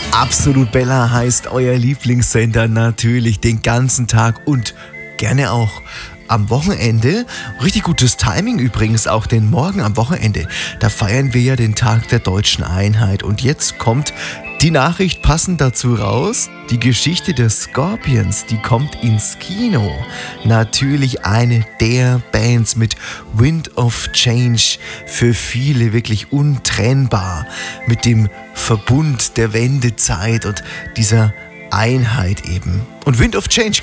Absolut Bella heißt euer Lieblingssender natürlich den ganzen Tag und gerne auch am Wochenende. Richtig gutes Timing übrigens auch, denn morgen am Wochenende, da feiern wir ja den Tag der deutschen Einheit. Und jetzt kommt die Nachricht passend dazu raus. Die Geschichte der Scorpions, die kommt ins Kino. Natürlich eine der Bands mit Wind of Change. Für viele wirklich untrennbar. Mit dem Verbund der Wendezeit und dieser Einheit eben. Und Wind of Change